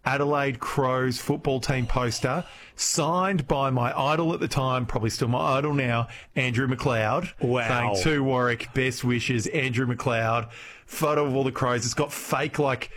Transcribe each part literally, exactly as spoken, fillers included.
Adelaide Crows football team poster signed by my idol at the time, probably still my idol now, Andrew McLeod. Wow. Saying to Warwick, best wishes, Andrew McLeod. Photo of all the crows. It's got fake, like,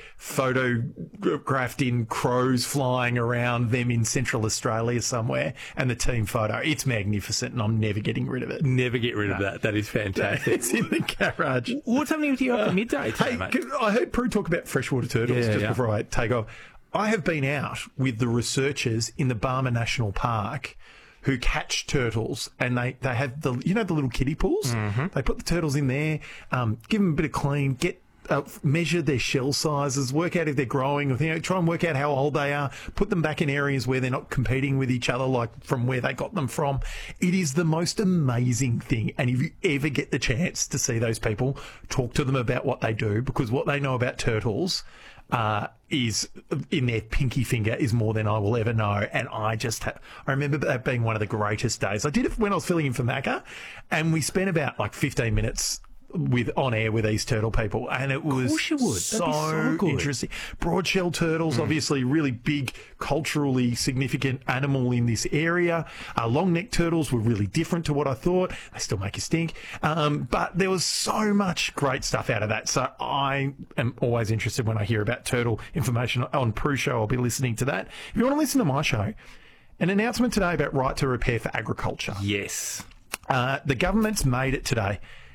photographed in crows flying around them in Central Australia somewhere, and the team photo. It's magnificent, and I'm never getting rid of it. Never get rid no. of that. That is fantastic. It's in the garage. What's happening with you after uh, midday today, hey, mate? I heard Prue talk about freshwater turtles yeah, just yeah. before I take off. I have been out with the researchers in the Barmah National Park who catch turtles, and they, they have the, you know, the little kiddie pools? Mm-hmm. They put the turtles in there, um, give them a bit of clean, get uh, measure their shell sizes, work out if they're growing, or, you know, try and work out how old they are, put them back in areas where they're not competing with each other, like from where they got them from. It is the most amazing thing, and if you ever get the chance to see those people, talk to them about what they do, because what they know about turtles Uh, is in their pinky finger is more than I will ever know. And I just, ha- I remember that being one of the greatest days. I did it when I was filling in for Macca, and we spent about like fifteen minutes with on air with these turtle people, and it was you would. so, so good. interesting. Broadshell turtles, mm. obviously really big, culturally significant animal in this area. Uh, long neck turtles were really different to what I thought. They still make you stink, um, but there was so much great stuff out of that. So I am always interested when I hear about turtle information on Prue Show. I'll be listening to that. If you want to listen to my show, an announcement today about right to repair for agriculture. Yes, uh, the government's made it today.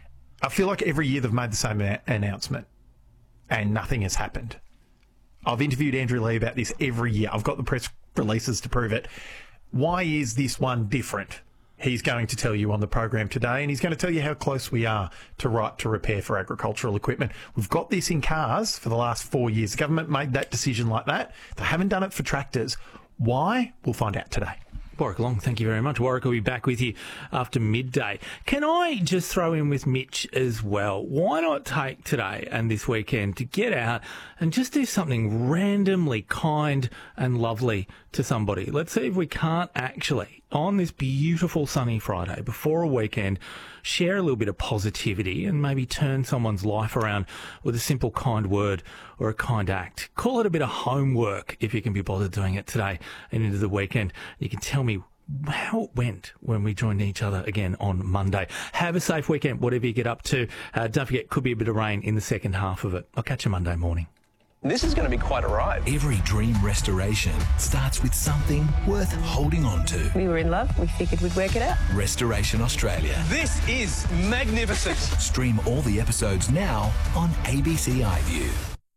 I feel like every year they've made the same a- announcement and nothing has happened. I've interviewed Andrew Lee about this every year. I've got the press releases to prove it. Why is this one different? He's going to tell you on the program today, and he's going to tell you how close we are to right to repair for agricultural equipment. We've got this in cars for the last four years. The government made that decision like that. They haven't done it for tractors. Why? We'll find out today. Warwick Long, thank you very much. Warwick will be back with you after midday. Can I just throw in with Mitch as well? Why not take today and this weekend to get out and just do something randomly kind and lovely to somebody? Let's see if we can't actually, on this beautiful sunny Friday before a weekend, share a little bit of positivity and maybe turn someone's life around with a simple kind word or a kind act. Call it a bit of homework if you can be bothered doing it today and into the weekend. You can tell me how it went when we joined each other again on Monday. Have a safe weekend, whatever you get up to. Uh, don't forget, could be a bit of rain in the second half of it. I'll catch you Monday morning. This is going to be quite a ride. Every dream restoration starts with something worth holding on to. We were in love. We figured we'd work it out. Restoration Australia. This is magnificent. Stream all the episodes now on A B C iView.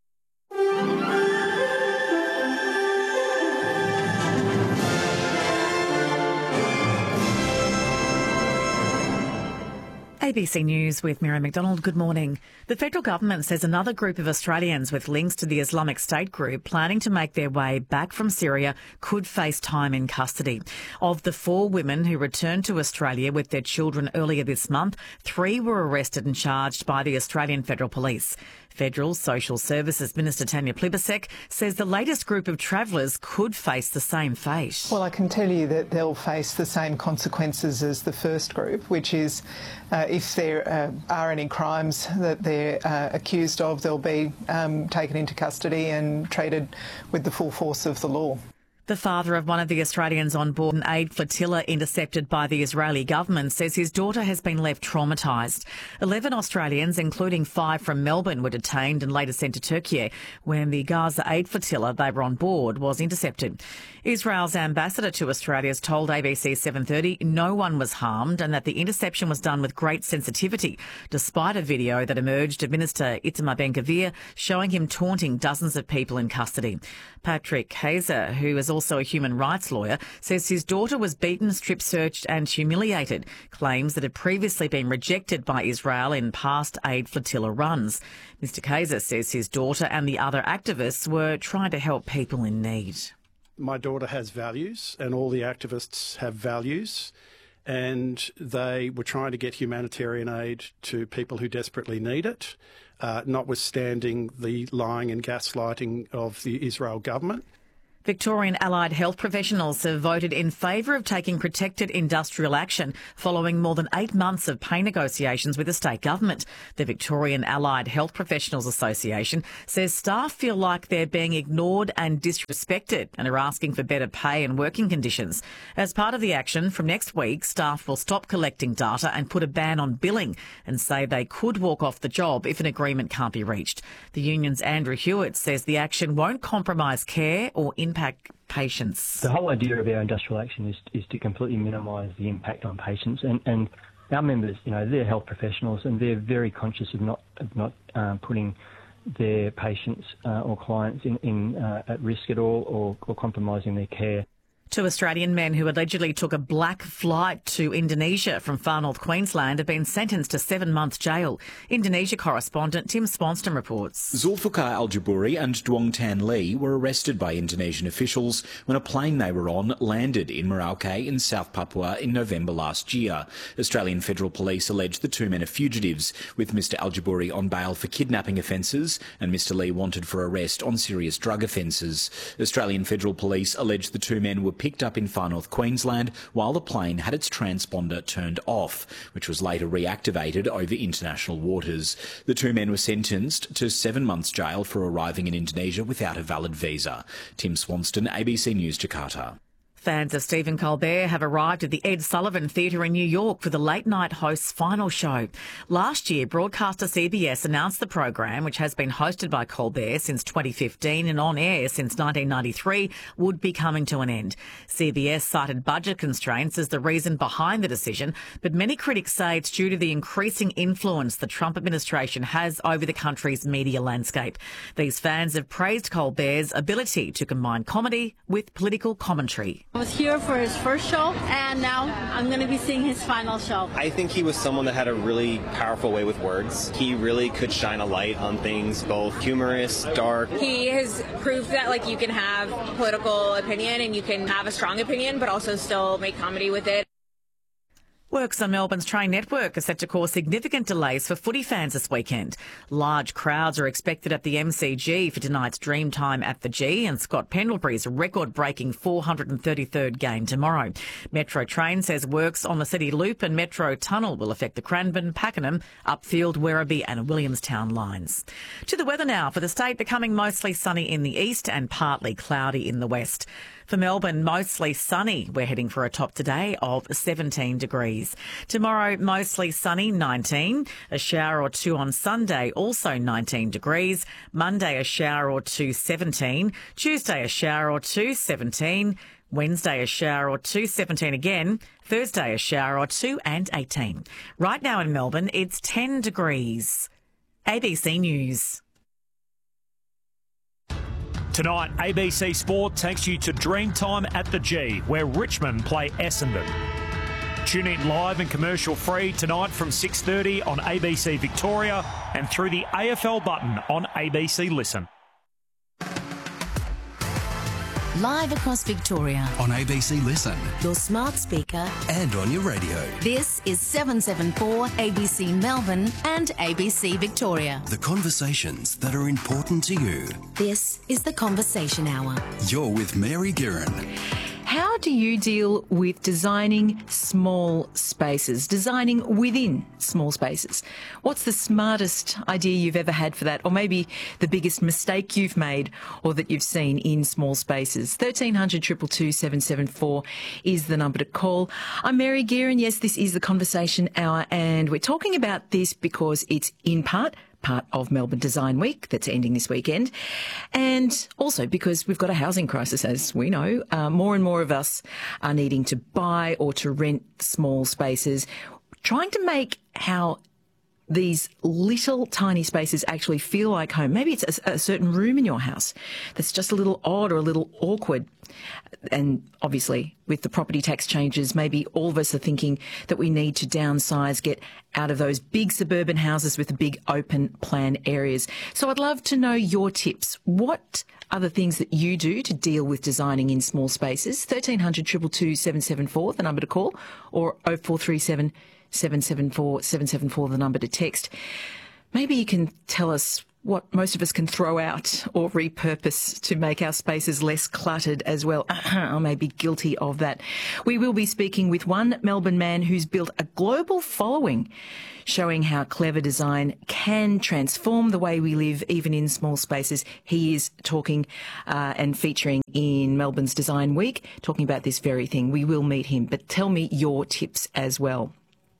A B C News with Mary McDonald. Good morning. The federal government says another group of Australians with links to the Islamic State group planning to make their way back from Syria could face time in custody. Of the four women who returned to Australia with their children earlier this month, three were arrested and charged by the Australian Federal Police. Federal Social Services Minister Tanya Plibersek says the latest group of travellers could face the same fate. Well, I can tell you that they'll face the same consequences as the first group, which is uh, if there uh, are any crimes that they're uh, accused of, they'll be um, taken into custody and treated with the full force of the law. The father of one of the Australians on board an aid flotilla intercepted by the Israeli government says his daughter has been left traumatised. Eleven Australians, including five from Melbourne, were detained and later sent to Turkey when the Gaza aid flotilla they were on board was intercepted. Israel's ambassador to Australia has told A B C seven thirty no one was harmed and that the interception was done with great sensitivity, despite a video that emerged of Minister Itamar Ben-Gvir showing him taunting dozens of people in custody. Patrick Kaiser, who is also a human rights lawyer, says his daughter was beaten, strip-searched and humiliated, claims that had previously been rejected by Israel in past aid flotilla runs. Mister Kaiser says his daughter and the other activists were trying to help people in need. My daughter has values and all the activists have values, and they were trying to get humanitarian aid to people who desperately need it, uh, notwithstanding the lying and gaslighting of the Israel government. Victorian allied health professionals have voted in favour of taking protected industrial action following more than eight months of pay negotiations with the state government. The Victorian Allied Health Professionals Association says staff feel like they're being ignored and disrespected and are asking for better pay and working conditions. As part of the action, from next week, staff will stop collecting data and put a ban on billing and say they could walk off the job if an agreement can't be reached. The union's Andrew Hewitt says the action won't compromise care or impact patients. The whole idea of our industrial action is, is to completely minimise the impact on patients, and, and our members, you know, they're health professionals and they're very conscious of not of not um, putting their patients uh, or clients in, in uh, at risk at all, or, or compromising their care. Two Australian men who allegedly took a black flight to Indonesia from far north Queensland have been sentenced to seven months jail. Indonesia correspondent Tim Sponston reports. Zulfikar Al-Jabouri and Duong Tan Le were arrested by Indonesian officials when a plane they were on landed in Merauke in South Papua in November last year. Australian Federal Police allege the two men are fugitives, with Mr Al-Jabouri on bail for kidnapping offences and Mr Le wanted for arrest on serious drug offences. Australian Federal Police allege the two men were picked up in far north Queensland while the plane had its transponder turned off, which was later reactivated over international waters. The two men were sentenced to seven months jail for arriving in Indonesia without a valid visa. Tim Swanston, A B C News, Jakarta. Fans of Stephen Colbert have arrived at the Ed Sullivan Theatre in New York for the Late Night Host's final show. Last year, broadcaster C B S announced the program, which has been hosted by Colbert since twenty fifteen and on air since nineteen ninety-three, would be coming to an end. C B S cited budget constraints as the reason behind the decision, but many critics say it's due to the increasing influence the Trump administration has over the country's media landscape. These fans have praised Colbert's ability to combine comedy with political commentary. I was here for his first show, and now I'm going to be seeing his final show. I think he was someone that had a really powerful way with words. He really could shine a light on things, both humorous, dark. He has proved that like you can have political opinion and you can have a strong opinion, but also still make comedy with it. Works on Melbourne's train network are set to cause significant delays for footy fans this weekend. Large crowds are expected at the M C G for tonight's Dreamtime at the G and Scott Pendlebury's record-breaking four hundred thirty-third game tomorrow. Metro Train says works on the City Loop and Metro Tunnel will affect the Cranbourne, Pakenham, Upfield, Werribee and Williamstown lines. To the weather now, for the state becoming mostly sunny in the east and partly cloudy in the west. For Melbourne, mostly sunny. We're heading for a top today of seventeen degrees. Tomorrow, mostly sunny, nineteen. A shower or two on Sunday, also nineteen degrees. Monday, a shower or two, seventeen. Tuesday, a shower or two, seventeen. Wednesday, a shower or two, seventeen again. Thursday, a shower or two and eighteen. Right now in Melbourne, it's ten degrees. A B C News. Tonight, A B C Sport takes you to Dreamtime at the G, where Richmond play Essendon. Tune in live and commercial free tonight from six thirty on A B C Victoria and through the A F L button on A B C Listen. Live across Victoria. On A B C Listen. Your smart speaker. And on your radio. This is seven seven four A B C Melbourne and A B C Victoria. The conversations that are important to you. This is the Conversation Hour. You're with Mary Guerin. How do you deal with designing small spaces, designing within small spaces? What's the smartest idea you've ever had for that, or maybe the biggest mistake you've made or that you've seen in small spaces? thirteen hundred, two two two, seven seven four is the number to call. I'm Mary Guerin. Yes, this is the Conversation Hour, and we're talking about this because it's in part part of Melbourne Design Week that's ending this weekend, and also because we've got a housing crisis, as we know. Uh, more and more of us are needing to buy or to rent small spaces, trying to make how these little tiny spaces actually feel like home. Maybe it's a, a certain room in your house that's just a little odd or a little awkward. And obviously, with the property tax changes, maybe all of us are thinking that we need to downsize, get out of those big suburban houses with the big open plan areas. So I'd love to know your tips. What are the things that you do to deal with designing in small spaces? thirteen hundred, two two two, seven seven four, the number to call, or oh four three seven, seven seven four, seven seven four, the number to text. Maybe you can tell us what most of us can throw out or repurpose to make our spaces less cluttered as well. I may be guilty of that. We will be speaking with one Melbourne man who's built a global following, showing how clever design can transform the way we live, even in small spaces. He is talking uh, and featuring in Melbourne's Design Week, talking about this very thing. We will meet him, but tell me your tips as well.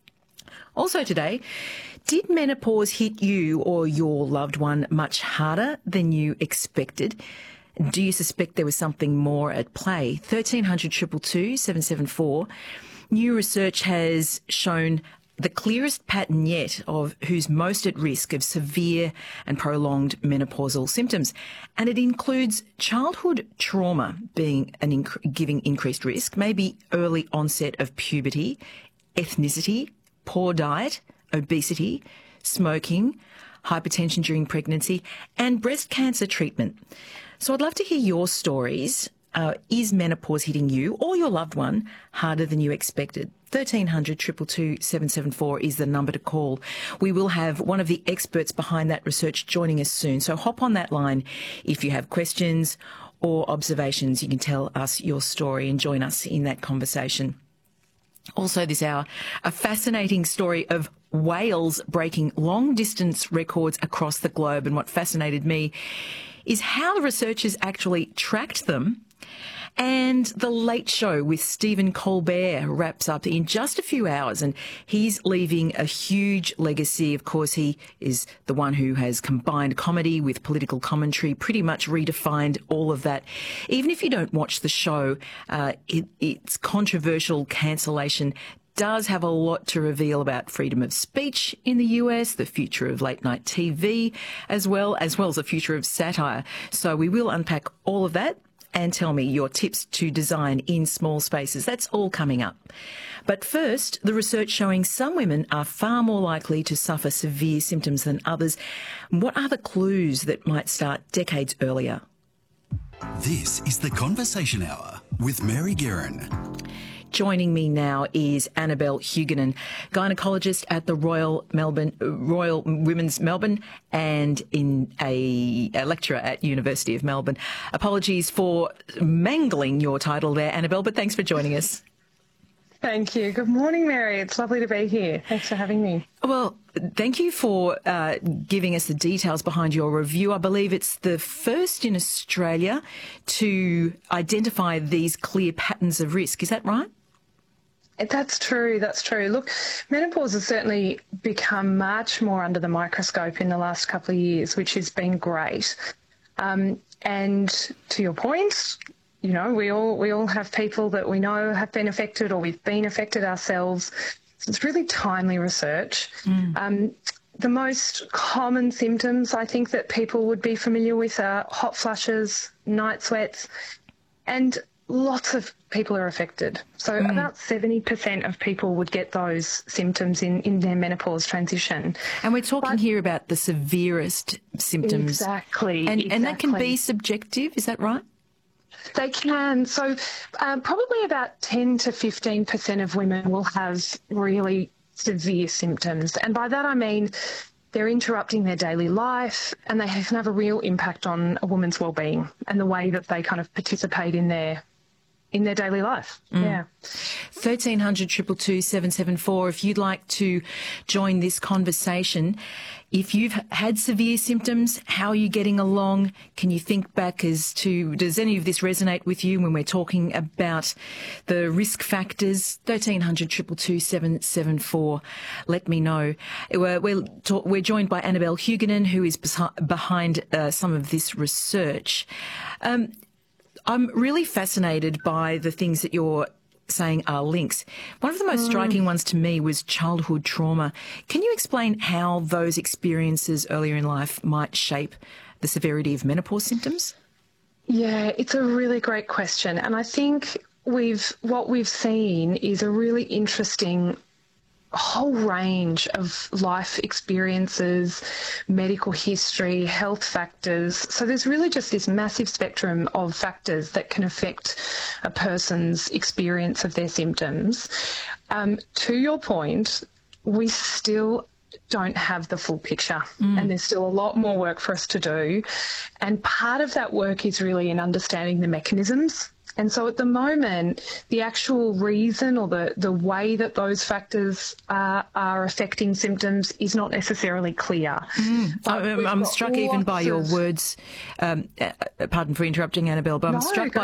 Also today, did menopause hit you or your loved one much harder than you expected? Do you suspect there was something more at play? thirteen hundred, two two two, seven seven four. New research has shown the clearest pattern yet of who's most at risk of severe and prolonged menopausal symptoms. And it includes childhood trauma being an inc- giving increased risk, maybe early onset of puberty, ethnicity, poor diet, obesity, smoking, hypertension during pregnancy, and breast cancer treatment. So I'd love to hear your stories. Uh, is menopause hitting you or your loved one harder than you expected? thirteen hundred, two two two, seven seven four is the number to call. We will have one of the experts behind that research joining us soon. So hop on that line if you have questions or observations. You can tell us your story and join us in that conversation. Also this hour, a fascinating story of whales breaking long-distance records across the globe. And what fascinated me is how the researchers actually tracked them. And The Late Show with Stephen Colbert wraps up in just a few hours, and he's leaving a huge legacy. Of course, he is the one who has combined comedy with political commentary, pretty much redefined all of that. Even if you don't watch the show, uh, it, its controversial cancellation does have a lot to reveal about freedom of speech in the U S, the future of late night T V, as well, as well as the future of satire. So we will unpack all of that. And tell me your tips to design in small spaces. That's all coming up. But first, the research showing some women are far more likely to suffer severe symptoms than others. What are the clues that might start decades earlier? This is the Conversation Hour with Mary Guerin. Joining me now is Annabelle Huguenin, gynaecologist at the Royal Melbourne Royal Women's Melbourne and in a, a lecturer at University of Melbourne. Apologies for mangling your title there, Annabelle, but thanks for joining us. Thank you. Good morning, Mary. It's lovely to be here. Thanks for having me. Well, thank you for uh, giving us the details behind your review. I believe it's the first in Australia to identify these clear patterns of risk. Is that right? That's true. That's true. Look, menopause has certainly become much more under the microscope in the last couple of years, which has been great. Um, and to your point, you know, we all we all have people that we know have been affected, or we've been affected ourselves. So it's really timely research. Mm. Um, the most common symptoms I think that people would be familiar with are hot flushes, night sweats, and lots of people are affected. So mm. about seventy percent of people would get those symptoms in, in their menopause transition. And we're talking but, here about the severest symptoms. Exactly. And, exactly. and that can be subjective, is that right? They can. So um, probably about ten to fifteen percent of women will have really severe symptoms. And by that I mean they're interrupting their daily life and they can have a real impact on a woman's well-being and the way that they kind of participate in their in their daily life. Mm. Yeah. thirteen hundred, two two two, seven seven four if you'd like to join this conversation. If you've had severe symptoms, how are you getting along? Can you think back as to, does any of this resonate with you when we're talking about the risk factors? thirteen hundred, two two two, seven seven four. Let me know. We're, we're, talk, we're joined by Annabelle Huguenin, who is behind uh, some of this research. Um, I'm really fascinated by the things that you're saying are links. One of the most mm. striking ones to me was childhood trauma. Can you explain how those experiences earlier in life might shape the severity of menopause symptoms? Yeah, it's a really great question. And I think we've what we've seen is a really interesting whole range of life experiences, medical history, health factors. So there's really just this massive spectrum of factors that can affect a person's experience of their symptoms. Um, to your point, we still don't have the full picture, Mm. and there's still a lot more work for us to do. And part of that work is really in understanding the mechanisms. And so at the moment, the actual reason or the, the way that those factors are, are affecting symptoms is not necessarily clear. Mm. But I'm, we've I'm got struck even by lots your of- words, um, uh, pardon for interrupting, Annabelle, but I'm No, struck go